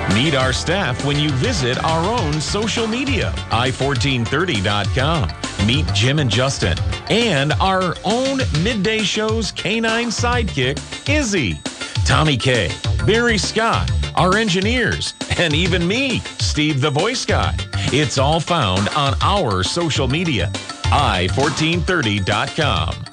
Meet our staff when you visit our own social media, i1430.com. Meet Jim and Justin and our own midday show's canine sidekick, Izzy, Tommy K, Barry Scott, our engineers, and even me, Steve the Voice Guy. It's all found on our social media, i1430.com.